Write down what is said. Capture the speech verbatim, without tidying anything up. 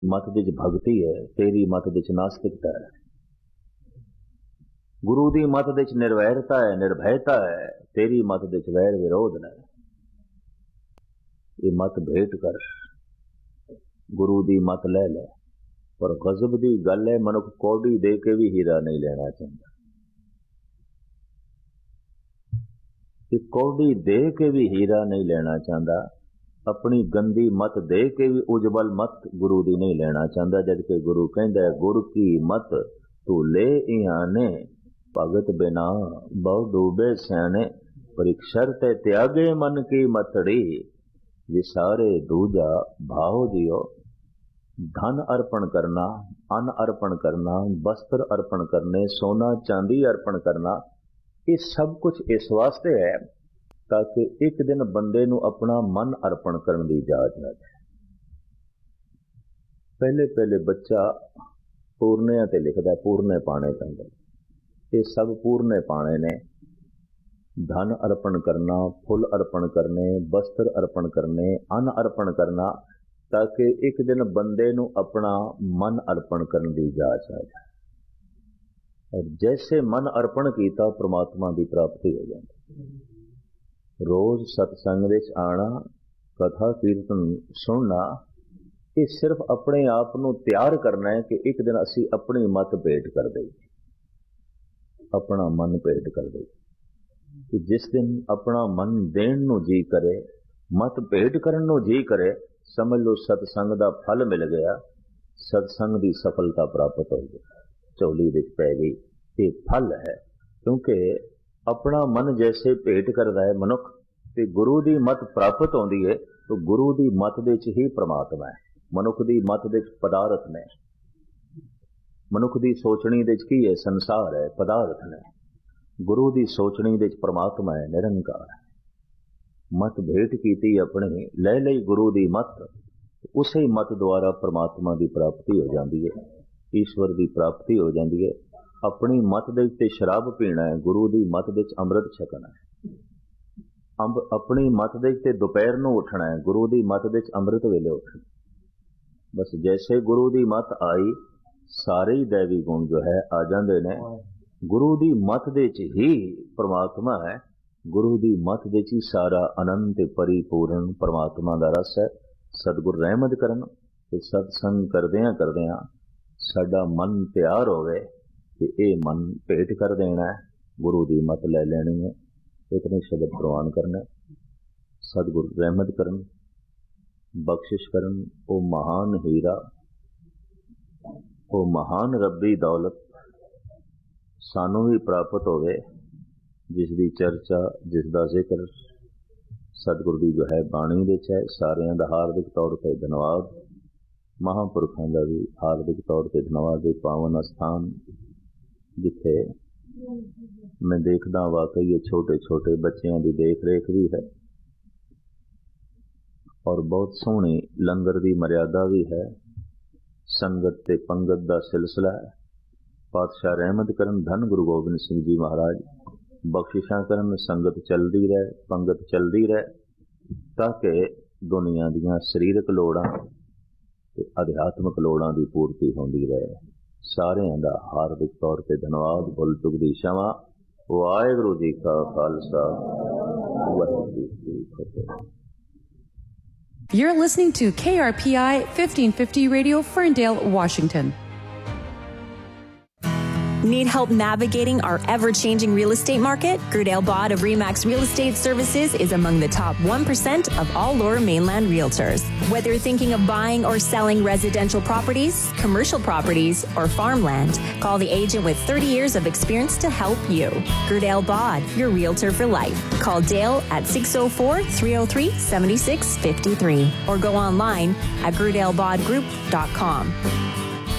मत विच भगती है, तेरी मत विच नास्तिकता है। गुरु दी मत विच निर्वैरता है, निर्भयता है, तेरी मत विच वैर विरोध है। ये मत भेंट कर, गुरु दी मत ले ले। पर गजब दी गल है, मनुख कौड़ी दे के भी हीरा नहीं लेना चाहता। कि कौड़ी दे के भी हीरा नहीं लेना चाहता, अपनी गंदी मत दे के भी उजबल मत गुरु दी नहीं लेना चाहता। जबकि गुरु कहता है, गुरु की मत तू ले इहाने, भगत बिना बहु डूबे सैने। परीक्षर ते त्यागे मन की मतड़ी, विसारे दूजा भाव जियो। धन अर्पण करना, अन्न अर्पण करना, वस्त्र अर्पण करने, सोना चांदी अर्पण करना, ये सब कुछ इस वास्ते है ताकि एक दिन बंदे नू अपना मन अर्पण करने की इजाजत है। पहले पहले बच्चा पूर्णिया ते लिखता, पूर्णे पाने पैंदे, ये सब पूर्णे पाने ने। धन अर्पण करना, फुल अर्पण करने, वस्त्र अर्पण करने, अन्न अर्पण करना, ताकि एक दिन बंदे नू अपना मन अर्पण करने की इजाजत आ जाए। और जैसे मन अर्पण किया, परमात्मा की प्राप्ति हो जाती। रोज सत्संग विच आना, कथा कीर्तन सुनना, ये सिर्फ अपने आप नू तैयार करना है कि एक दिन असी अपनी मत भेंट कर दईए, अपना मन भेंट कर दईए। कि जिस दिन अपना मन देण नू जी करे, मत भेंट करन नू जी करे, समझ लो सत्संग का फल मिल गया, सत्संग की सफलता प्राप्त हो गई, झोली विच पै गई। ये फल है, क्योंकि अपना मन जैसे भेंट करता है मनुख, ते गुरु की मत प्राप्त होती है, तो गुरु की मत दे च ही परमात्मा है। मनुख की मत दे च पदार्थ ने, मनुख की सोचनी दे च की है, संसार है, पदार्थ ने। गुरु की सोचनी दे च परमात्मा है, निरंकार है। मत भेंट की अपनी, ले लई गुरु की मत, उसे मत द्वारा परमात्मा की प्राप्ति हो जाती है, ईश्वर की प्राप्ति हो जाती है। अपनी मत दे ते शराब पीना है, गुरु की मत दे अमृत छकना है। अंब अपनी मत दे ते दोपहर नूं उठना है, गुरु की मत दे अमृत वेले उठना। बस जैसे गुरु की मत आई, सारे ही दैवी गुण जो है आ जाते हैं। गुरु की मत दे च ही परमात्मा है, गुरु की मत दे च ही सारा अनंत परिपूर्ण परमात्मा का रस है। सतगुर रहमत करन ते सत्संग करदियां करदियां साडा मन तैयार होवे कि ये मन भेंट कर देना है, गुरु की मत ले लेनी है, इतने शब्द प्रवान करना। सतगुर रहमत करन, बख्शिश करन, ओ महान हीरा, ओ महान रब्बी दौलत सानू भी प्राप्त होवे, जिसकी चर्चा, जिसका जिक्र सतगुर की जो है बाणी विच है। सारियां दा हार्दिक तौर पर धन्यवाद, महापुरखों का भी हार्दिक तौर पर धन्यवाद। पावन स्थान जिथे मैं देखदा वाकई ये छोटे छोटे बच्चों की देख रेख भी है, और बहुत सोहनी लंगर की मर्यादा भी है। संगत ते पंगत का सिलसिला है। पातशाह रहमत करन, धन गुरु गोबिंद सिंह जी महाराज बख्शिशां करन, संगत चलती रहे, पंगत चलती रहे, ताकि दुनिया दीयां शरीरक लोड़ां ते अध्यात्मक लोड़ां की पूर्ति होंदी रहे। सारियां दा हार्दिक तौर पर धन्यवाद। बुल चुकदी क्षमा। वाहिगुरू जी का खालसा, वाहिगुरू जी की फतेह। You're listening to K R P I fifteen fifty Radio, Ferndale, Washington. Need help navigating our ever-changing real estate market? Gerdale Bod of Remax Real Estate Services is among the top one percent of all Lower Mainland realtors. Whether you're thinking of buying or selling residential properties, commercial properties, or farmland, call the agent with thirty years of experience to help you. Gerdale Bod, your realtor for life. Call Dale at six oh four, three oh three, seven six five three or go online at gerdale bod group dot com.